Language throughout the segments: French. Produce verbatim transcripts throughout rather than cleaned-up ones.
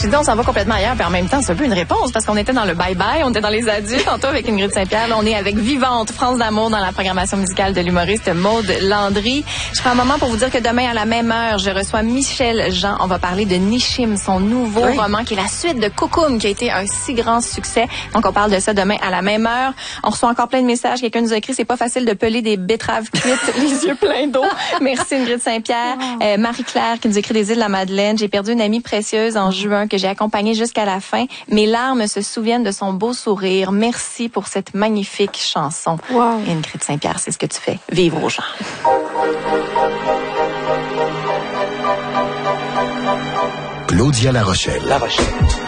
dit, on s'en va complètement ailleurs, puis en même temps, c'est un peu une réponse, parce qu'on était dans le bye-bye, on était dans les adultes, tantôt avec Ingrid Saint-Pierre. Là, on est avec Vivante, France d'amour dans la programmation musicale de l'humoriste Maude Landry. Je prends un moment pour vous dire que demain, à la même heure, je reçois Michel Jean. On va parler de Nishim, son nouveau oui. roman, qui est la suite de Cocoon, qui a été un si grand succès. Donc, on parle de ça demain à la même heure. On reçoit encore plein de messages. Quelqu'un nous a écrit, c'est pas facile de peler des betteraves cuites, les yeux pleins d'eau. Merci Ingrid Saint-Pierre. Wow. Euh, Marie-Claire qui nous écrit des îles de la Madeleine. J'ai perdu une amie précieuse en juin que j'ai accompagnée jusqu'à la fin. Mes larmes se souviennent de son beau sourire. Merci pour cette magnifique chanson. Wow. Ingrid Saint-Pierre, c'est ce que tu fais. Vivre aux gens. Claudia La Rochelle. La Rochelle.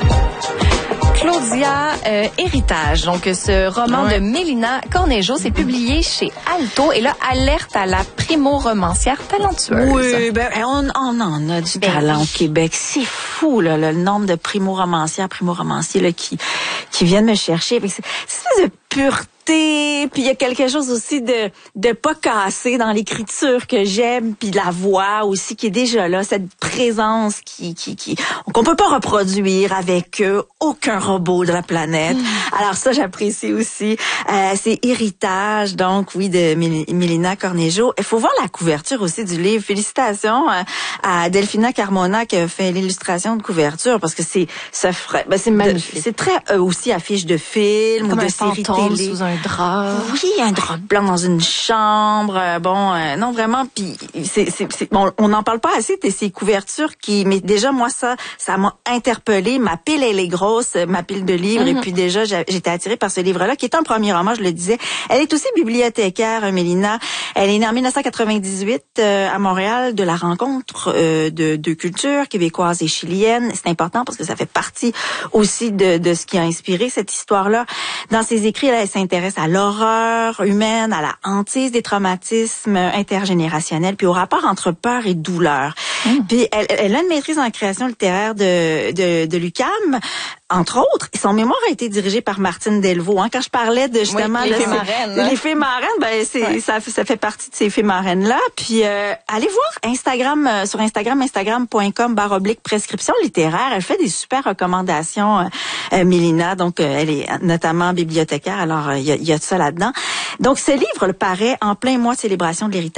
Claudia, euh, Héritage, donc ce roman ouais. de Mélina Cornejo, c'est publié chez Alto et là, alerte à la primo-romancière talentueuse. Oui, ben on, on en a du ben, talent au Québec. C'est fou, là, le nombre de primo-romancières, primo-romanciers là, qui, qui viennent me chercher. C'est une espèce de pureté, puis il y a quelque chose aussi de de pas cassé dans l'écriture que j'aime, puis la voix aussi qui est déjà là, cette présence qui qui qui qu'on peut pas reproduire avec euh, aucun robot de la planète. Mmh. Alors ça j'apprécie aussi. Euh, c'est Héritage, donc oui, de Mélina Cornejo. Il faut voir la couverture aussi du livre. Félicitations à, à Delphina Carmona qui a fait l'illustration de couverture parce que c'est ça ferait ben c'est magnifique. C'est très euh, aussi affiche de film comme ou de série télé. Sous un drap. Oui, un drap blanc dans une chambre. Euh, bon, euh, non vraiment. Puis c'est, c'est, c'est bon, on n'en parle pas assez de ces couvertures qui. Mais déjà moi ça, ça m'a interpellée. Ma pile elle est grosse, ma pile de livres. Mm-hmm. Et puis déjà j'étais attirée par ce livre-là qui est un premier roman. Je le disais. Elle est aussi bibliothécaire, Mélina. Elle est née en dix-neuf cent quatre-vingt-dix-huit euh, à Montréal de la rencontre euh, de deux cultures québécoises et chiliennes. C'est important parce que ça fait partie aussi de, de ce qui a inspiré cette histoire-là. Dans ses écrits, elle, elle s'intéresse à l'horreur humaine, à la hantise des traumatismes intergénérationnels, puis au rapport entre peur et douleur. Mmh. Puis elle, elle a une maîtrise en création littéraire de, de, de l'U Q A M. Entre autres, son mémoire a été dirigé par Martine Delvaux. Hein. Quand je parlais de justement oui, les fées marraines, hein? les fées marraines, ben c'est ouais. ça, ça fait partie de ces fées marraines là. Puis euh, allez voir Instagram euh, sur Instagram instagram point com barre oblique prescription littéraire. Elle fait des super recommandations, euh, euh, Mélina. Donc euh, elle est notamment bibliothécaire. Alors il euh, y, a, y a de ça là-dedans. Donc ce livre paraît en plein mois de célébration de l'héritage.